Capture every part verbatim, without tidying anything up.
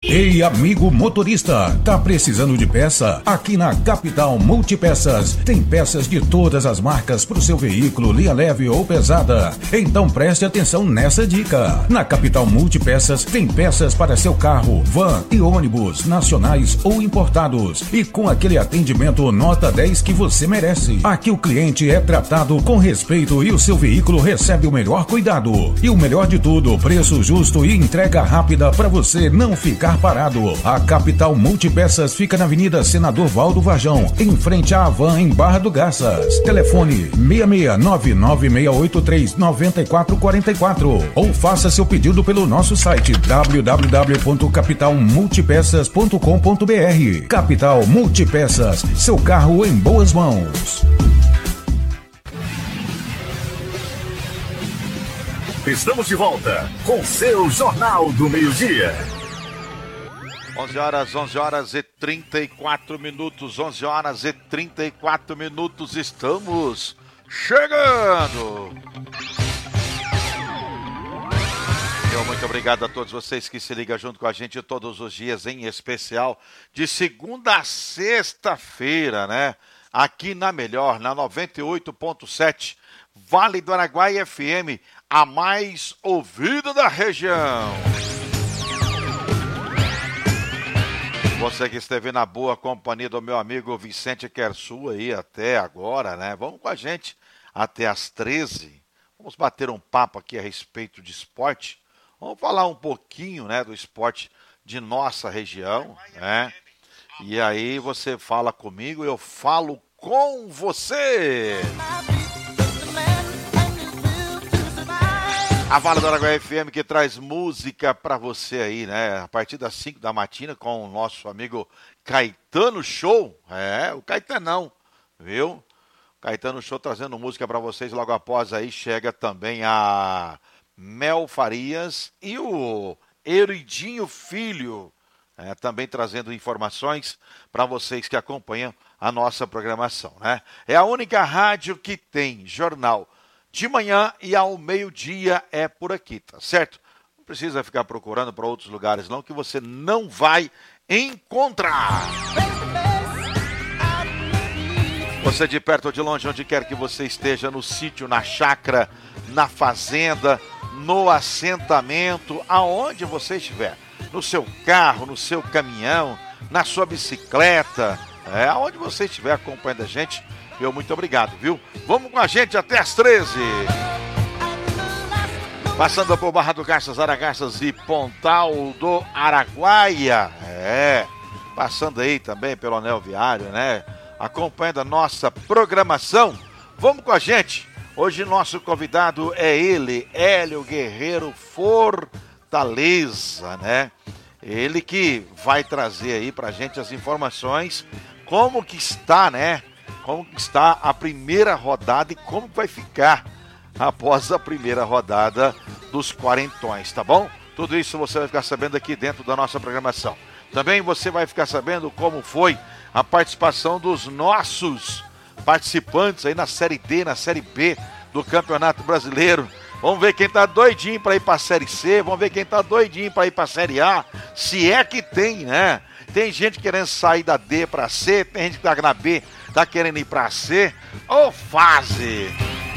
Ei, amigo motorista, tá precisando de peça? Aqui na Capital Multipeças tem peças de todas as marcas para o seu veículo, linha leve ou pesada. Então preste atenção nessa dica. Na Capital Multipeças tem peças para seu carro, van e ônibus, nacionais ou importados. E com aquele atendimento nota dez que você merece. Aqui o cliente é tratado com respeito e o seu veículo recebe o melhor cuidado. E o melhor de tudo, preço justo e entrega rápida para você não ficar parado. A Capital Multipeças fica na Avenida Senador Valdo Varjão, em frente à Havan, em Barra do Garças. Telefone seis seis nove nove seis oito três nove quatro quatro quatro ou faça seu pedido pelo nosso site w w w ponto capital multipeças ponto com ponto b r. Capital Multipeças, seu carro em boas mãos. Estamos de volta com seu Jornal do Meio-Dia. onze horas, onze horas e trinta e quatro minutos, onze horas e trinta e quatro minutos, estamos chegando. Meu muito obrigado a todos vocês que se ligam junto com a gente todos os dias, em especial de segunda a sexta-feira, né? Aqui na Melhor, na noventa e oito ponto sete, Vale do Araguaia F M, a mais ouvida da região. Você que esteve na boa companhia do meu amigo Vicente Quersu aí até agora, né? Vamos com a gente até às treze. Vamos bater um papo aqui a respeito de esporte. Vamos falar um pouquinho, né, do esporte de nossa região, né? E aí você fala comigo, eu falo com você. A Vale do Araguaia F M que traz música pra você aí, né? A partir das cinco da matina com o nosso amigo Caetano Show. É, o Caetanão, viu? Caetano Show trazendo música pra vocês. Logo após aí chega também a Mel Farias e o Eridinho Filho, é, também trazendo informações pra vocês que acompanham a nossa programação, né? É a única rádio que tem jornal de manhã e ao meio-dia é por aqui, tá certo? Não precisa ficar procurando para outros lugares não, que você não vai encontrar. Você de perto ou de longe, onde quer que você esteja, no sítio, na chácara, na fazenda, no assentamento, aonde você estiver, no seu carro, no seu caminhão, na sua bicicleta, é, aonde você estiver acompanhando a gente, meu muito obrigado, viu? Vamos com a gente até às treze. Passando por Barra do Garças, Aragarças e Pontal do Araguaia. É, passando aí também pelo Anel Viário, né? Acompanhando a nossa programação. Vamos com a gente. Hoje nosso convidado é ele, Hélio Guerreiro Fortaleza, né? Ele que vai trazer aí pra gente as informações, como que está, né? Como está a primeira rodada e como vai ficar após a primeira rodada dos quarentões, tá bom? Tudo isso você vai ficar sabendo aqui dentro da nossa programação. Também você vai ficar sabendo como foi a participação dos nossos participantes aí na Série D, na Série B do Campeonato Brasileiro. Vamos ver quem tá doidinho para ir para a Série C, vamos ver quem tá doidinho para ir para a Série A, se é que tem, né? Tem gente querendo sair da D para C, tem gente que tá na B, tá querendo ir pra C, ô fase!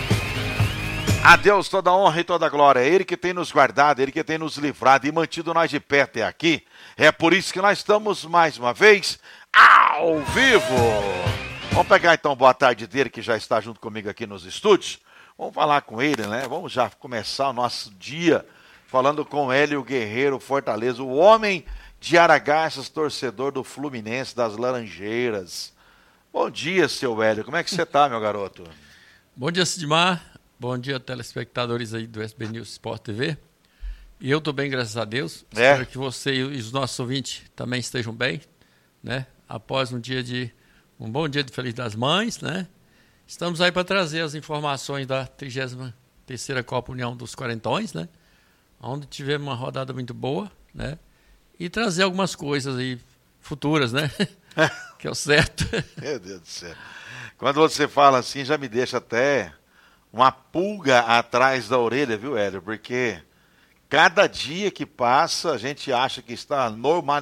A Deus toda a honra e toda a glória, é Ele que tem nos guardado, Ele que tem nos livrado e mantido nós de pé até aqui. É por isso que nós estamos mais uma vez ao vivo. Vamos pegar então boa tarde dele, que já está junto comigo aqui nos estúdios. Vamos falar com ele, né? Vamos já começar o nosso dia falando com Hélio Guerreiro Fortaleza, o homem de Aragarças, torcedor do Fluminense das Laranjeiras. Bom dia, seu Hélio. Como é que você tá, meu garoto? Bom dia, Sidmar. Bom dia, telespectadores aí do S B News Sport T V. E eu tô bem, graças a Deus. É. Espero que você e os nossos ouvintes também estejam bem, né? Após um dia de um bom dia de Feliz das Mães, né? Estamos aí para trazer as informações da trigésima terceira Copa União dos Quarentões, né? Onde tivemos uma rodada muito boa, né? E trazer algumas coisas aí futuras, né? Que é o certo. Meu Deus do céu. Quando você fala assim, já me deixa até uma pulga atrás da orelha, viu, Hélio? Porque cada dia que passa, a gente acha que está normal.